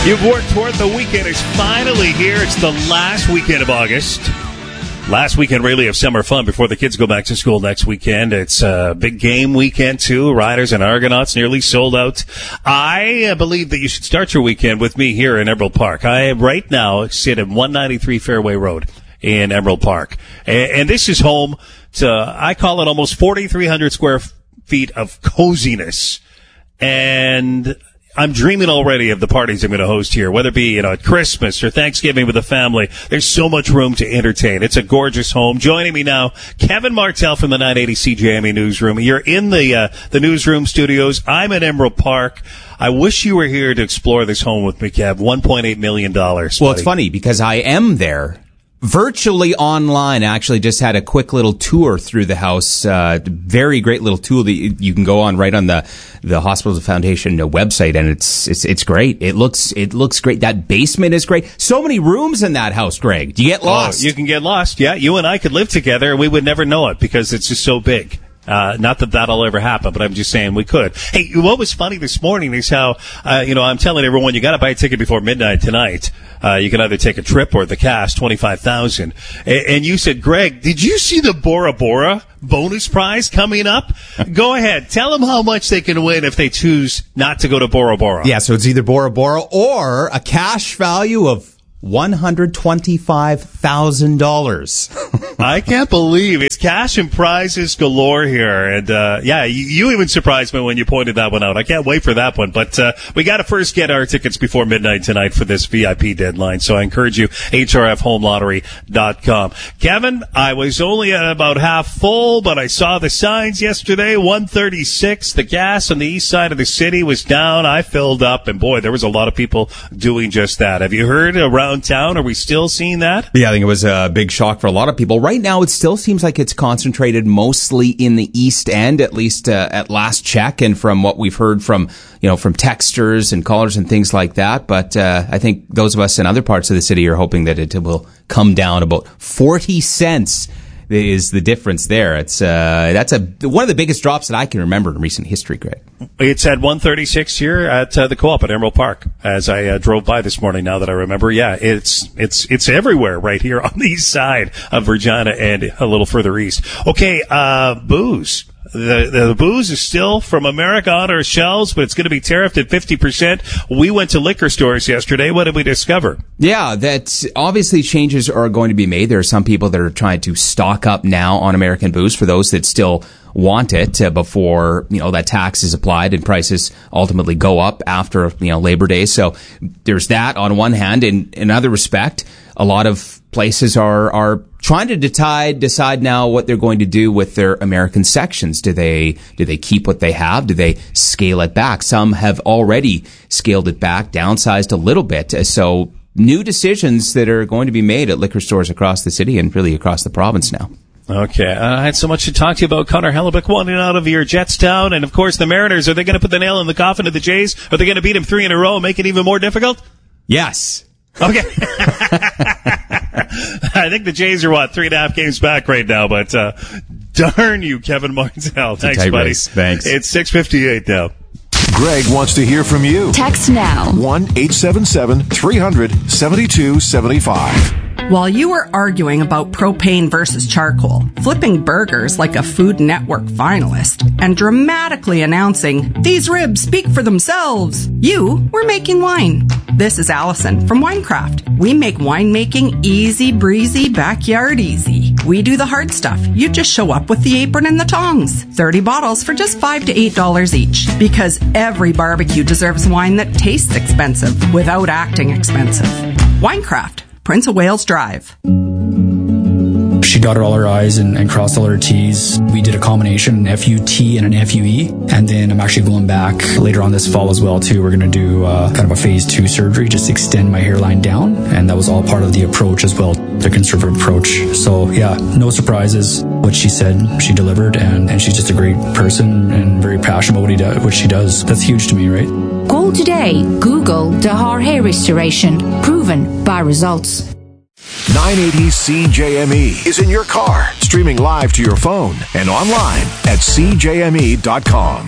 You've worked toward the weekend. It's finally here. It's the last weekend of August. Last weekend, really, of summer fun before the kids go back to school next weekend. It's a big game weekend, too. Riders and Argonauts nearly sold out. I believe that you should start your weekend with me here in Emerald Park. I right now sit at 193 Fairway Road in Emerald Park. And this is home to, I call it almost 4,300 square feet of coziness. And I'm dreaming already of the parties I'm going to host here, whether it be, at Christmas or Thanksgiving with the family. There's so much room to entertain. It's a gorgeous home. Joining me now, Kevin Martell from the 980 CJME newsroom. You're in the newsroom studios. I'm at Emerald Park. I wish you were here to explore this home with me, Kev. $1.8 million. Well, it's funny because I am there. Virtually online. I actually just had a quick little tour through the house. Very great little tool that you can go on right on the Hospital Foundation website, and it's great. It looks great. That basement is great. So many rooms in that house, Greg. Do you get lost? You can get lost. Yeah, you and I could live together, and we would never know it because it's just so big. Not that that'll ever happen, but I'm just saying we could. Hey, what was funny this morning is how, I'm telling everyone you got to buy a ticket before midnight tonight. You can either take a trip or the cash, $25,000. And you said, Greg, did you see the Bora Bora bonus prize coming up? Go ahead. Tell them how much they can win if they choose not to go to Bora Bora. Yeah, so it's either Bora Bora or a cash value of $125,000. I can't believe it's cash and prizes galore here. And, you even surprised me when you pointed that one out. I can't wait for that one. But, we got to first get our tickets before midnight tonight for this VIP deadline. So I encourage you, hrfhomelottery.com. Kevin, I was only at about half full, but I saw the signs yesterday, 136. The gas on the east side of the city was down. I filled up, and boy, there was a lot of people doing just that. Have you heard around town? Are we still seeing that? Yeah, I think it was a big shock for a lot of people. Right now, it still seems like it's concentrated mostly in the East End, at least at last check, and from what we've heard from texters and callers and things like that. But I think those of us in other parts of the city are hoping that it will come down about 40 cents. Is the difference there? It's that's one of the biggest drops that I can remember in recent history, Greg. It's at 136 here at the Co-op at Emerald Park. As I drove by this morning, now that I remember, yeah, it's everywhere right here on the east side of Regina and a little further east. Okay, booze. The booze is still from America on our shelves, but it's going to be tariffed at 50%. We went to liquor stores yesterday. What did we discover? Yeah, that obviously changes are going to be made. There are some people that are trying to stock up now on American booze for those that still want it before, that tax is applied and prices ultimately go up after, Labor Day. So there's that on one hand. In another respect, a lot of places are trying to decide now what they're going to do with their American sections. Do they keep what they have? Do they scale it back? Some have already scaled it back, downsized a little bit. So new decisions that are going to be made at liquor stores across the city and really across the province now. Okay, I had so much to talk to you about. Connor Hellebuck wanting out of your Jetstown, and of course the Mariners. Are they going to put the nail in the coffin of the Jays? Are they going to beat them 3 in a row and make it even more difficult? Yes. Okay. I think the Jays are, 3.5 games back right now, but darn you, Kevin Martell. Thanks, buddy. Race. Thanks. It's 6:58 now. Greg wants to hear from you. Text now. 1-877-300-7275. While you were arguing about propane versus charcoal, flipping burgers like a Food Network finalist, and dramatically announcing, "These ribs speak for themselves," you were making wine. This is Allison from Winecraft. We make winemaking easy breezy, backyard easy. We do the hard stuff. You just show up with the apron and the tongs. 30 bottles for just $5 to $8 each. Because every barbecue deserves wine that tastes expensive without acting expensive. Winecraft. Prince of Wales Drive. She dotted all her I's and crossed all her T's. We did a combination, an FUT and an FUE. And then I'm actually going back later on this fall as well, too. We're going to do kind of a phase 2 surgery, just extend my hairline down. And that was all part of the approach as well, the conservative approach. So, yeah, no surprises. What she said, she delivered. And she's just a great person and very passionate about what she does. That's huge to me, right? Call today. Google Dahar Hair Restoration. Proven by results. 980 CJME is in your car, streaming live to your phone and online at CJME.com.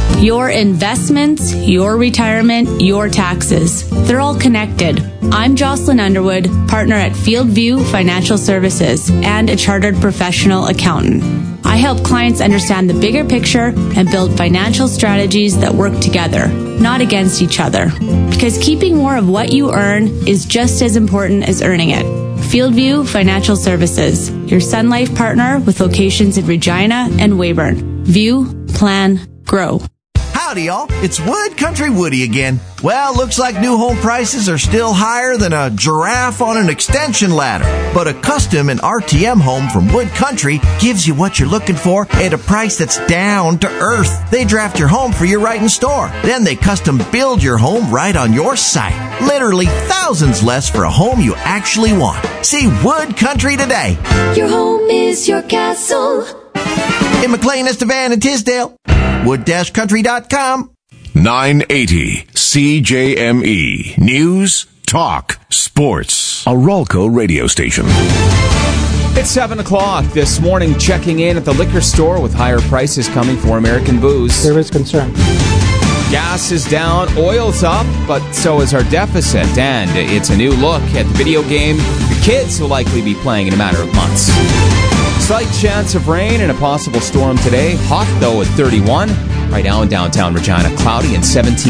Your investments, your retirement, your taxes. They're all connected. I'm Jocelyn Underwood, partner at Fieldview Financial Services and a chartered professional accountant. I help clients understand the bigger picture and build financial strategies that work together, not against each other. Because keeping more of what you earn is just as important as earning it. Fieldview Financial Services, your Sun Life partner with locations in Regina and Weyburn. View, plan, grow. Howdy, y'all. It's Wood Country Woody again. Well, looks like new home prices are still higher than a giraffe on an extension ladder. But a custom and RTM home from Wood Country gives you what you're looking for at a price that's down to earth. They draft your home for you right in store. Then they custom build your home right on your site. Literally thousands less for a home you actually want. See Wood Country today. Your home is your castle. In McLean, Estevan, and Tisdale. Wood-country.com. 980 CJME. News, talk, sports. A Rolco radio station. It's 7 o'clock this morning, checking in at the liquor store with higher prices coming for American booze. There is concern. Gas is down, oil's up, but so is our deficit. And it's a new look at the video game the kids will likely be playing in a matter of months. Slight chance of rain and a possible storm today. Hot, though, at 31. Right now in downtown Regina, cloudy and 17.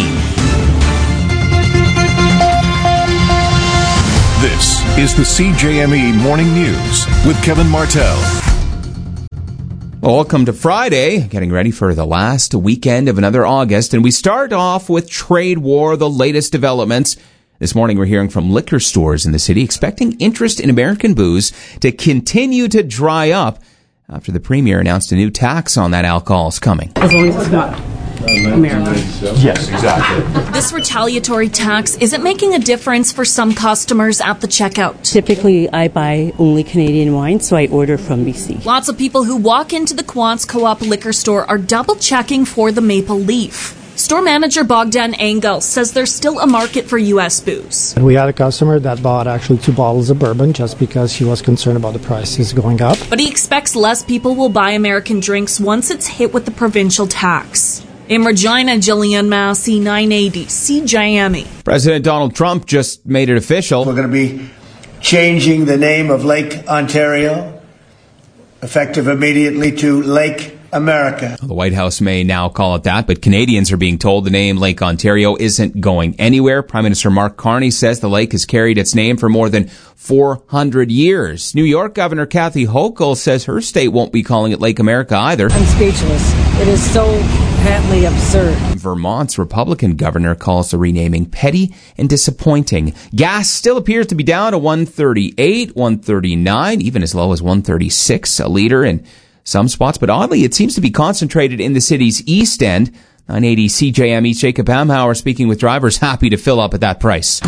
This is the CJME Morning News with Kevin Martell. Welcome to Friday, getting ready for the last weekend of another August. And we start off with trade war, the latest developments. This morning, we're hearing from liquor stores in the city expecting interest in American booze to continue to dry up after the premier announced a new tax on that alcohol is coming. As long as it's not American. Yes, exactly. This retaliatory tax isn't making a difference for some customers at the checkout. Typically, I buy only Canadian wine, so I order from BC. Lots of people who walk into the Quants Co-op liquor store are double-checking for the maple leaf. Store manager Bogdan Engel says there's still a market for U.S. booze. We had a customer that bought actually 2 bottles of bourbon just because she was concerned about the prices going up. But he expects less people will buy American drinks once it's hit with the provincial tax. In Regina, Jillian Massey, 980 CJME. President Donald Trump just made it official. We're going to be changing the name of Lake Ontario, effective immediately to Lake America. The White House may now call it that, but Canadians are being told the name Lake Ontario isn't going anywhere. Prime Minister Mark Carney says the lake has carried its name for more than 400 years. New York Governor Kathy Hochul says her state won't be calling it Lake America either. I'm speechless. It is so patently absurd. Vermont's Republican governor calls the renaming petty and disappointing. Gas still appears to be down to $1.38, $1.39, even as low as $1.36 a liter in some spots, but oddly, it seems to be concentrated in the city's east end. 980 CJME's Jacob Hamhauer speaking with drivers happy to fill up at that price.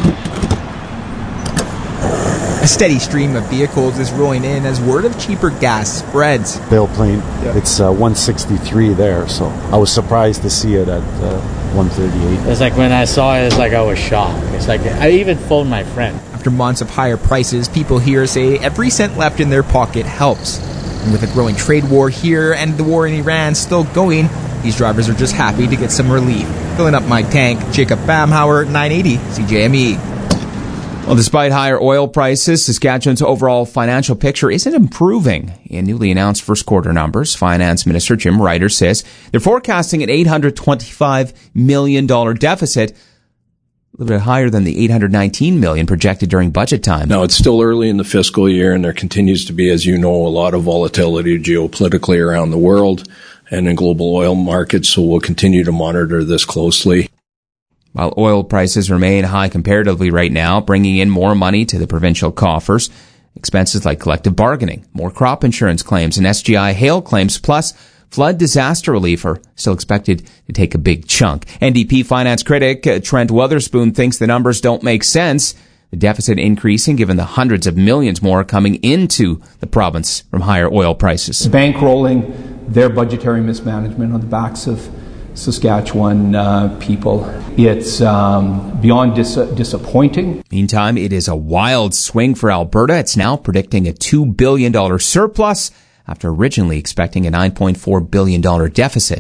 A steady stream of vehicles is rolling in as word of cheaper gas spreads. Belle Plaine, it's 163 there, so I was surprised to see it at 138. It's like when I saw it, it's like I was shocked. It's like I even phoned my friend. After months of higher prices, people here say every cent left in their pocket helps. And with a growing trade war here and the war in Iran still going, these drivers are just happy to get some relief. Filling up my tank, Jacob Bamhauer, 980 CJME. Well, despite higher oil prices, Saskatchewan's overall financial picture isn't improving. In newly announced first quarter numbers, Finance Minister Jim Ryder says they're forecasting an $825 million deficit, a little bit higher than the $819 million projected during budget time. Now, it's still early in the fiscal year, and there continues to be, as you know, a lot of volatility geopolitically around the world and in global oil markets, so we'll continue to monitor this closely. While oil prices remain high comparatively right now, bringing in more money to the provincial coffers, expenses like collective bargaining, more crop insurance claims, and SGI hail claims, plus flood disaster relief are still expected to take a big chunk. NDP finance critic Trent Weatherspoon thinks the numbers don't make sense. The deficit increasing given the hundreds of millions more coming into the province from higher oil prices. Bankrolling their budgetary mismanagement on the backs of Saskatchewan people. It's beyond disappointing. Meantime, it is a wild swing for Alberta. It's now predicting a $2 billion surplus after originally expecting a $9.4 billion deficit.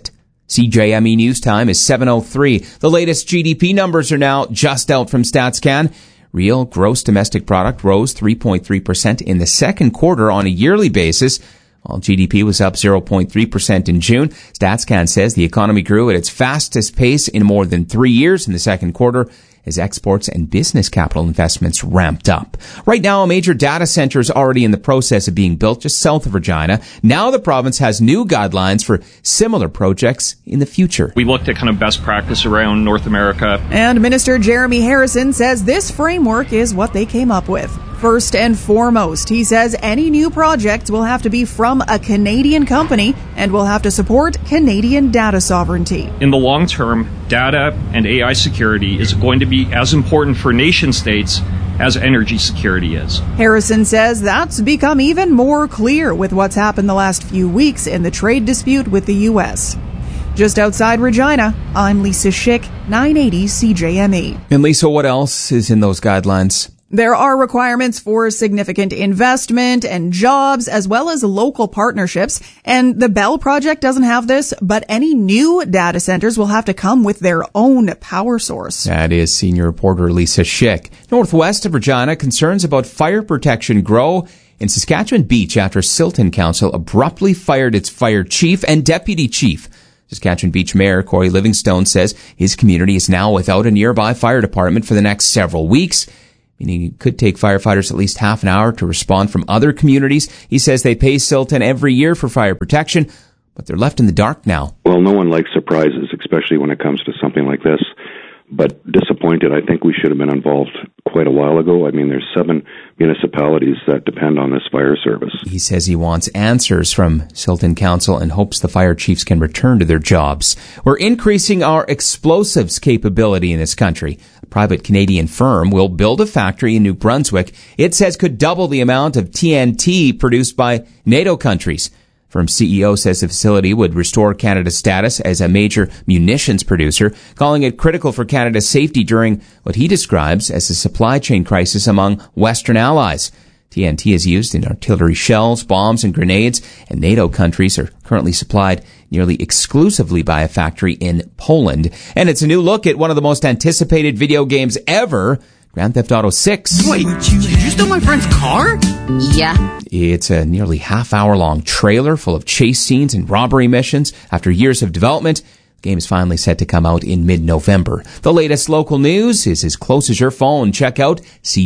CJME News Time is 7:03. The latest GDP numbers are now just out from StatsCan. Real gross domestic product rose 3.3% in the second quarter on a yearly basis, while GDP was up 0.3% in June. StatsCan says the economy grew at its fastest pace in more than 3 years in the second quarter, as exports and business capital investments ramped up. Right now, a major data center is already in the process of being built just south of Regina. Now the province has new guidelines for similar projects in the future. We looked at kind of best practice around North America. And Minister Jeremy Harrison says this framework is what they came up with. First and foremost, he says any new project will have to be from a Canadian company and will have to support Canadian data sovereignty. In the long term, data and AI security is going to be as important for nation states as energy security is. Harrison says that's become even more clear with what's happened the last few weeks in the trade dispute with the U.S. Just outside Regina, I'm Lisa Schick, 980 CJME. And Lisa, what else is in those guidelines? There are requirements for significant investment and jobs, as well as local partnerships. And the Bell project doesn't have this, but any new data centers will have to come with their own power source. That is senior reporter Lisa Schick. Northwest of Regina, concerns about fire protection grow in Saskatchewan Beach after Silton Council abruptly fired its fire chief and deputy chief. Saskatchewan Beach Mayor Corey Livingstone says his community is now without a nearby fire department for the next several weeks, meaning it could take firefighters at least half an hour to respond from other communities. He says they pay Silton every year for fire protection, but they're left in the dark now. Well, no one likes surprises, especially when it comes to something like this. But disappointed, I think we should have been involved quite a while ago. I mean, there's 7 municipalities that depend on this fire service. He says he wants answers from Silton Council and hopes the fire chiefs can return to their jobs. We're increasing our explosives capability in this country. A private Canadian firm will build a factory in New Brunswick it says could double the amount of TNT produced by NATO countries. Firm's CEO says the facility would restore Canada's status as a major munitions producer, calling it critical for Canada's safety during what he describes as a supply chain crisis among Western allies. TNT is used in artillery shells, bombs, and grenades, and NATO countries are currently supplied nearly exclusively by a factory in Poland. And it's a new look at one of the most anticipated video games ever, Grand Theft Auto 6. Wait, did you steal my friend's car? Yeah. It's a nearly half-hour-long trailer full of chase scenes and robbery missions. After years of development, the game is finally set to come out in mid-November. The latest local news is as close as your phone. Check out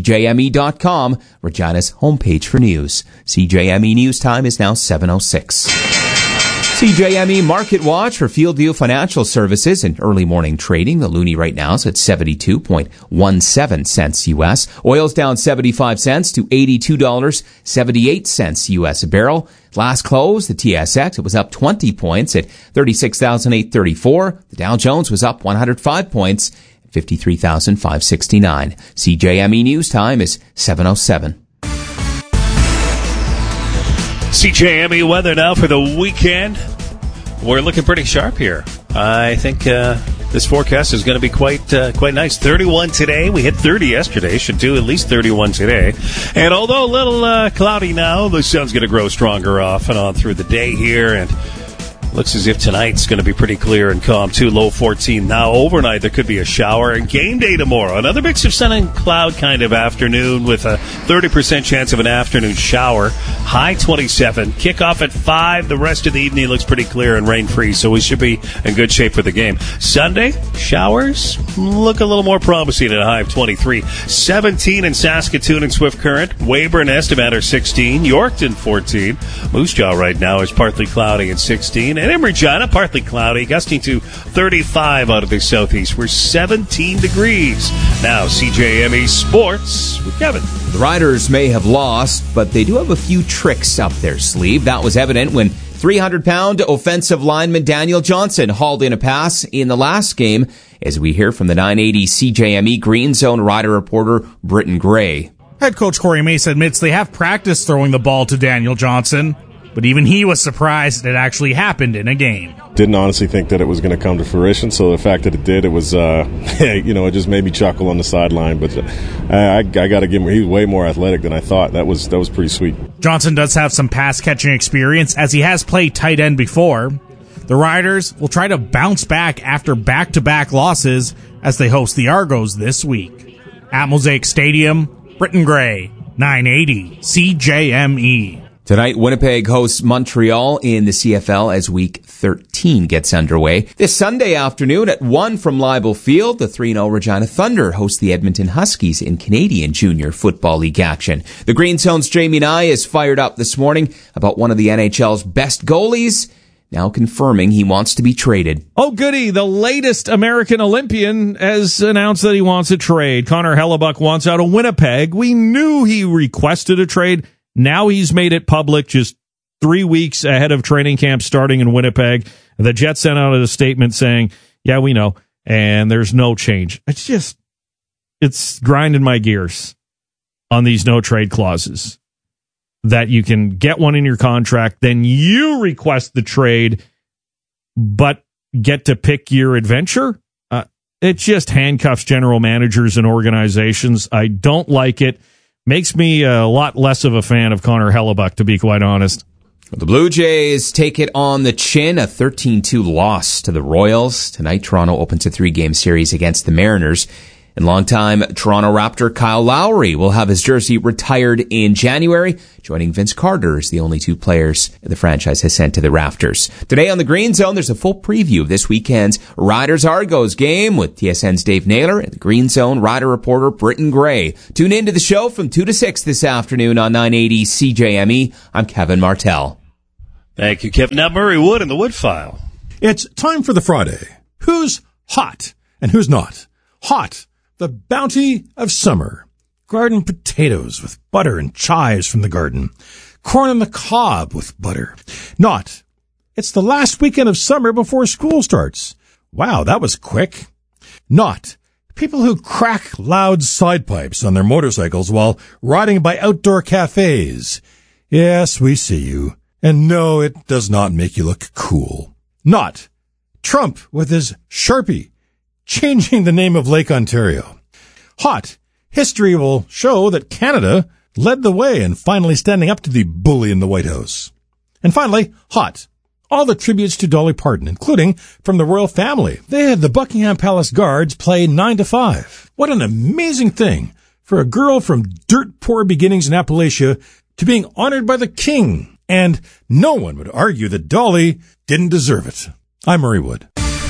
CJME.com, Regina's homepage for news. CJME News Time is now 7:06. CJME Market Watch for Fieldview Financial Services and early morning trading. The loonie right now is at 72.17 cents U.S. Oil's down 75 cents to $82.78 U.S. a barrel. Last close, the TSX, it was up 20 points at 36,834. The Dow Jones was up 105 points at 53,569. CJME News Time is 7:07. CJME weather now for the weekend. We're looking pretty sharp here. I think this forecast is going to be quite nice. 31 today. We hit 30 yesterday. Should do at least 31 today. And although a little cloudy now, the sun's going to grow stronger off and on through the day here. And looks as if tonight's going to be pretty clear and calm, too. Low 14. Now, overnight, there could be a shower. And game day tomorrow. Another mix of sun and cloud kind of afternoon with a 30% chance of an afternoon shower. High 27. Kickoff at 5. The rest of the evening looks pretty clear and rain-free, so we should be in good shape for the game. Sunday, showers look a little more promising at a high of 23. 17 in Saskatoon and Swift Current. Weyburn and Estevan are 16. Yorkton, 14. Moose Jaw right now is partly cloudy at 16. And in Regina, partly cloudy, gusting to 35 out of the southeast. We're 17 degrees. Now, CJME Sports with Kevin. The Riders may have lost, but they do have a few tricks up their sleeve. That was evident when 300-pound offensive lineman Daniel Johnson hauled in a pass in the last game, as we hear from the 980 CJME Green Zone Rider reporter Britton Gray. Head coach Corey Mace admits they have practiced throwing the ball to Daniel Johnson, but even he was surprised it actually happened in a game. Didn't honestly think that it was going to come to fruition, so the fact that it did, it was, it just made me chuckle on the sideline. But I got to give him, he's way more athletic than I thought. That was pretty sweet. Johnson does have some pass-catching experience, as he has played tight end before. The Riders will try to bounce back after back-to-back losses as they host the Argos this week. At Mosaic Stadium, Britton Gray, 980 CJME. Tonight, Winnipeg hosts Montreal in the CFL as Week 13 gets underway. This Sunday afternoon at 1 from Leibel Field, the 3-0 Regina Thunder host the Edmonton Huskies in Canadian Junior Football League action. The Green Zone's Jamie Nye is fired up this morning about one of the NHL's best goalies, now confirming he wants to be traded. Oh, goody. The latest American Olympian has announced that he wants a trade. Connor Hellebuck wants out of Winnipeg. We knew he requested a trade. Now he's made it public just 3 weeks ahead of training camp starting in Winnipeg. The Jets sent out a statement saying, yeah, we know, and there's no change. It's grinding my gears on these no trade clauses. That you can get one in your contract, then you request the trade, but get to pick your adventure. It just handcuffs general managers and organizations. I don't like it. Makes me a lot less of a fan of Connor Hellebuck, to be quite honest. The Blue Jays take it on the chin, a 13-2 loss to the Royals. Tonight, Toronto opens a 3-game series against the Mariners. And longtime Toronto Raptor Kyle Lowry will have his jersey retired in January, joining Vince Carter as the only 2 players the franchise has sent to the Raptors. Today on the Green Zone, there's a full preview of this weekend's Riders-Argos game with TSN's Dave Naylor and the Green Zone Rider reporter Britton Gray. Tune in to the show from 2 to 6 this afternoon on 980 CJME. I'm Kevin Martell. Thank you, Kevin. Now, Murray Wood in the Wood File. It's time for the Friday. Who's hot and who's not? Hot. The bounty of summer. Garden potatoes with butter and chives from the garden. Corn on the cob with butter. Not. It's the last weekend of summer before school starts. Wow, that was quick. Not. People who crack loud side pipes on their motorcycles while riding by outdoor cafes. Yes, we see you. And no, it does not make you look cool. Not. Trump with his Sharpie. Changing the name of Lake Ontario. Hot. History will show that Canada led the way in finally standing up to the bully in the White House. And finally, hot. All the tributes to Dolly Parton, including from the royal family. They had the Buckingham Palace Guards play 9 to 5. What an amazing thing for a girl from dirt poor beginnings in Appalachia to being honored by the king. And no one would argue that Dolly didn't deserve it. I'm Murray Wood.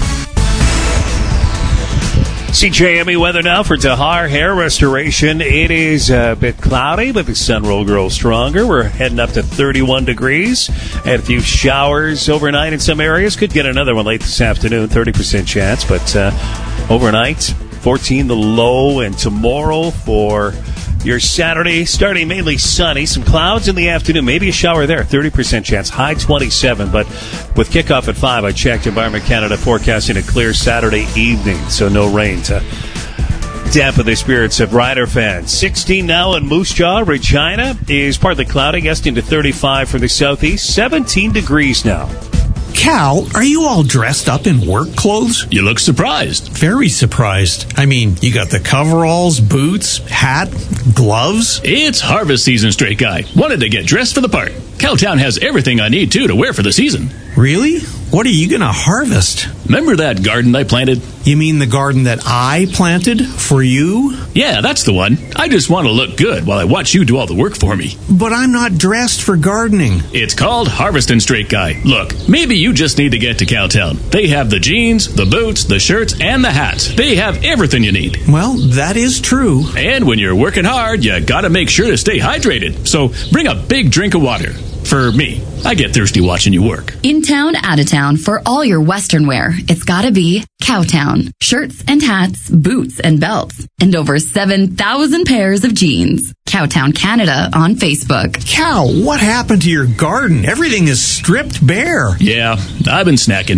CJME weather now for Tahar Hair Restoration. It is a bit cloudy, but the sun will grow stronger. We're heading up to 31 degrees. Had a few showers overnight in some areas. Could get another one late this afternoon, 30% chance. But overnight, 14 the low, and tomorrow for your Saturday, starting mainly sunny. Some clouds in the afternoon, maybe a shower there, 30% chance, high 27. But with kickoff at 5, I checked Environment Canada forecasting a clear Saturday evening, so no rain to dampen the spirits of Rider fans. 16 now in Moose Jaw. Regina is partly cloudy, gusting to 35 from the southeast, 17 degrees now. Cal, are you all dressed up in work clothes? You look surprised. Very surprised. I mean, you got the coveralls, boots, hat, gloves. It's harvest season, straight guy. Wanted to get dressed for the part. Cowtown has everything I need, too, to wear for the season. Really? What are you going to harvest? Remember that garden I planted? You mean the garden that I planted for you? Yeah, that's the one. I just want to look good while I watch you do all the work for me. But I'm not dressed for gardening. It's called Harvestin' Straight Guy. Look, maybe you just need to get to Cowtown. They have the jeans, the boots, the shirts, and the hats. They have everything you need. Well, that is true. And when you're working hard, you gotta make sure to stay hydrated. So bring a big drink of water. For me, I get thirsty watching you work. In town, out of town, for all your Western wear, it's gotta be Cowtown. Shirts and hats, boots and belts, and over 7,000 pairs of jeans. Cowtown Canada on Facebook. Cal, what happened to your garden? Everything is stripped bare. Yeah, I've been snacking.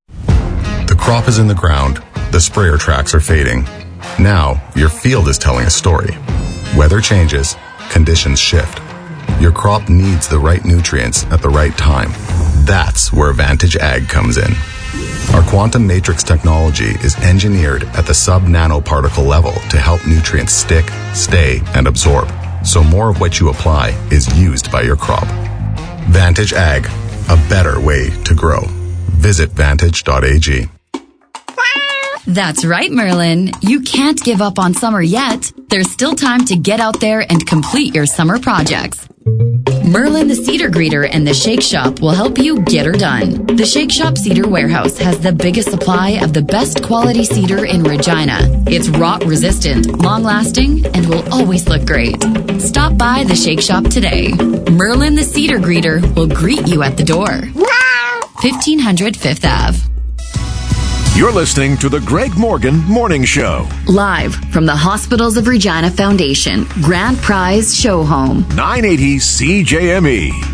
The crop is in the ground. The sprayer tracks are fading. Now, your field is telling a story. Weather changes. Conditions shift. Your crop needs the right nutrients at the right time. That's where Vantage Ag comes in. Our quantum matrix technology is engineered at the sub-nanoparticle level to help nutrients stick, stay, and absorb, so more of what you apply is used by your crop. Vantage Ag, a better way to grow. Visit Vantage.ag. That's right, Merlin. You can't give up on summer yet. There's still time to get out there and complete your summer projects. Merlin the Cedar Greeter and the Shake Shop will help you get her done. The Shake Shop Cedar Warehouse has the biggest supply of the best quality cedar in Regina. It's rot resistant, long lasting, and will always look great. Stop by the Shake Shop today. Merlin the Cedar Greeter will greet you at the door. 1500 Fifth Ave. You're listening to the Greg Morgan Morning Show. Live from the Hospitals of Regina Foundation, Grand Prize Show Home. 980 CJME.